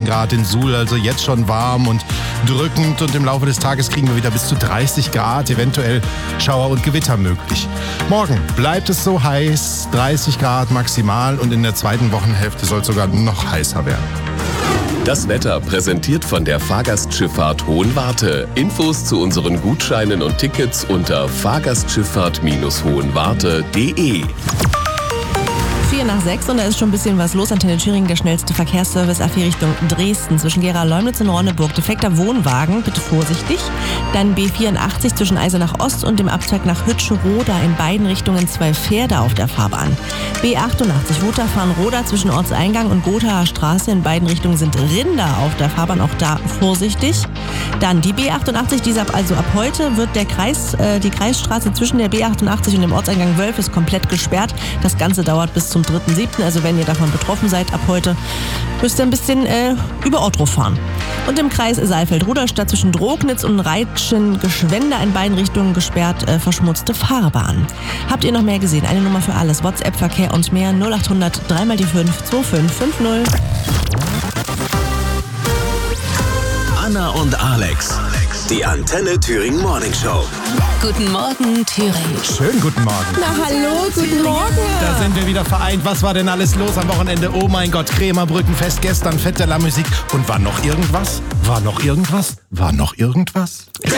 Grad in Suhl, also jetzt schon warm und drückend. Und im Laufe des Tages kriegen wir wieder bis zu 30 Grad, eventuell Schauer und Gewitter möglich. Morgen bleibt es so heiß, 30 Grad maximal, und in der zweiten Wochenhälfte soll es sogar noch heißer werden. Das Wetter präsentiert von der Fahrgastschifffahrt Hohenwarte. Infos zu unseren Gutscheinen und Tickets unter fahrgastschifffahrt-hohenwarte.de. 5:04 und da ist schon ein bisschen was los. Antenne Thüringen, der schnellste Verkehrsservice A4 Richtung Dresden. Zwischen Gera-Leumnitz und Ronneburg defekter Wohnwagen, bitte vorsichtig. Dann B84 zwischen Eisenach Ost und dem Abzweig nach Hütscheroda, in beiden Richtungen 2 Pferde auf der Fahrbahn. B88 Wutachfahren-Roda zwischen Ortseingang und Gothaer Straße, in beiden Richtungen sind Rinder auf der Fahrbahn, auch da vorsichtig. Dann die B88, also ab heute wird die Kreisstraße zwischen der B88 und dem Ortseingang Wölfes komplett gesperrt. Das Ganze dauert bis zum 3.7., also wenn ihr davon betroffen seid, ab heute müsst ihr ein bisschen über Ottrau fahren. Und im Kreis Saalfeld-Rudolstadt zwischen Drognitz und Reitschen-Geschwender, in beiden Richtungen gesperrt, verschmutzte Fahrbahn. Habt ihr noch mehr gesehen? Eine Nummer für alles. WhatsApp, Verkehr und mehr 0800 3x5 2550. Anna und Alex, die Antenne Thüringen Morning Show. Guten Morgen, Thüringen. Schönen guten Morgen. Na hallo, guten Morgen. Da sind wir wieder vereint. Was war denn alles los am Wochenende? Oh mein Gott, Krämerbrückenfest gestern, Fête de la Musique. Und war noch irgendwas? War noch irgendwas? War noch irgendwas?